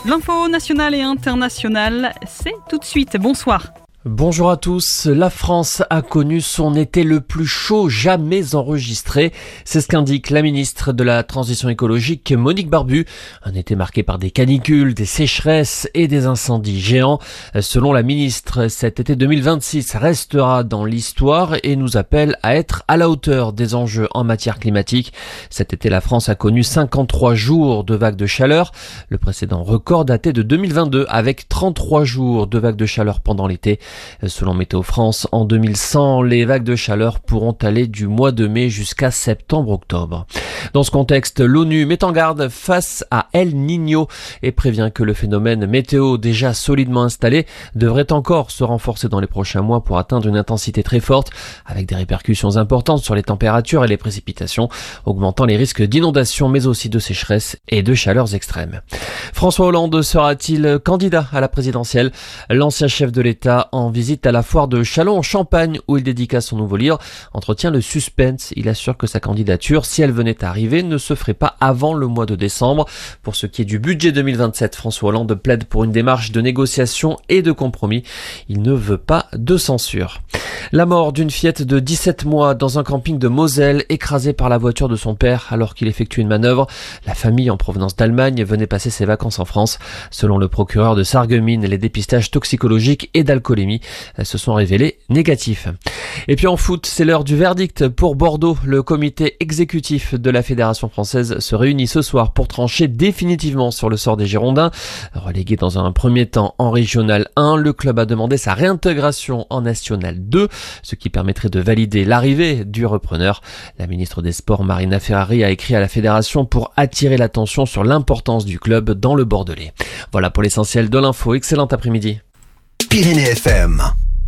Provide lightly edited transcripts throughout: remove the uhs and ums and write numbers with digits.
L'info nationale et internationale, c'est tout de suite. Bonsoir. Bonjour à tous. La France a connu son été le plus chaud jamais enregistré. C'est ce qu'indique la ministre de la Transition écologique, Monique Barbu. Un été marqué par des canicules, des sécheresses et des incendies géants. Selon la ministre, cet été 2026 restera dans l'histoire et nous appelle à être à la hauteur des enjeux en matière climatique. Cet été, la France a connu 53 jours de vagues de chaleur. Le précédent record datait de 2022 avec 33 jours de vagues de chaleur pendant l'été. Selon Météo France, en 2100, les vagues de chaleur pourront aller du mois de mai jusqu'à septembre-octobre. Dans ce contexte, l'ONU met en garde face à El Niño et prévient que le phénomène météo déjà solidement installé devrait encore se renforcer dans les prochains mois pour atteindre une intensité très forte, avec des répercussions importantes sur les températures et les précipitations, augmentant les risques d'inondations mais aussi de sécheresse et de chaleurs extrêmes. François Hollande sera-t-il candidat à la présidentielle ? L'ancien chef de l'État en visite à la foire de Châlons en Champagne où il dédicace son nouveau livre entretient le suspense. Il assure que sa candidature, si elle venait à arriver, ne se ferait pas avant le mois de décembre. Pour ce qui est du budget 2027, François Hollande plaide pour une démarche de négociation et de compromis. Il ne veut pas de censure. La mort d'une fillette de 17 mois dans un camping de Moselle, écrasée par la voiture de son père alors qu'il effectuait une manœuvre. La famille en provenance d'Allemagne venait passer ses vacances en France. Selon le procureur de Sarreguemines, les dépistages toxicologiques et d'alcoolémie se sont révélés négatifs. Et puis en foot, c'est l'heure du verdict pour Bordeaux. Le comité exécutif de la Fédération française se réunit ce soir pour trancher définitivement sur le sort des Girondins. Relégué dans un premier temps en Régional 1, le club a demandé sa réintégration en National 2, ce qui permettrait de valider l'arrivée du repreneur. La ministre des Sports, Marina Ferrari, a écrit à la Fédération pour attirer l'attention sur l'importance du club dans le Bordelais. Voilà pour l'essentiel de l'info. Excellent après-midi. Pyrénées FM.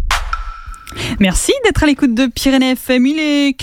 Merci d'être à l'écoute de Pyrénées FM. Il est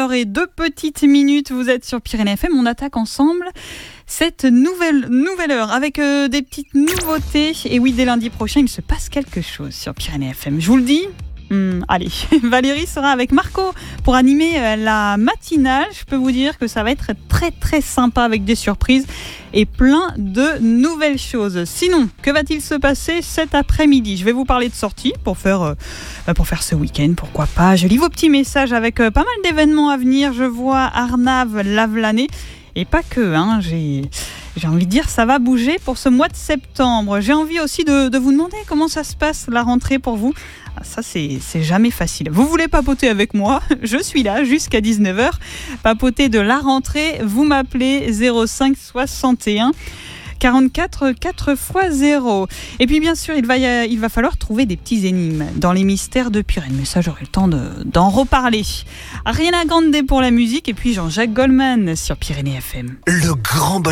15h02. Vous êtes sur Pyrénées FM. On attaque ensemble cette nouvelle heure avec des petites nouveautés. Et oui, dès lundi prochain, il se passe quelque chose sur Pyrénées FM. Je vous le dis. Allez, Valérie sera avec Marco pour animer la matinale. Je peux vous dire que ça va être très très sympa avec des surprises et plein de nouvelles choses. Sinon, que va-t-il se passer cet après-midi ? Je vais vous parler de sorties pour faire ce week-end, pourquoi pas. Je lis vos petits messages avec pas mal d'événements à venir. Je vois Arnave, Lavelanet et pas que, J'ai envie de dire, ça va bouger pour ce mois de septembre. J'ai envie aussi de vous demander comment ça se passe, la rentrée pour vous. Ça, c'est jamais facile. Vous voulez papoter avec moi ? Je suis là jusqu'à 19h. Papoter de la rentrée, vous m'appelez 05 61 44 4x0. Et puis bien sûr, il va falloir trouver des petits énigmes dans les mystères de Pyrénées. Mais ça, j'aurai le temps d'en reparler. Ariana Grande pour la musique et puis Jean-Jacques Goldman sur Pyrénées FM. Le grand bonheur.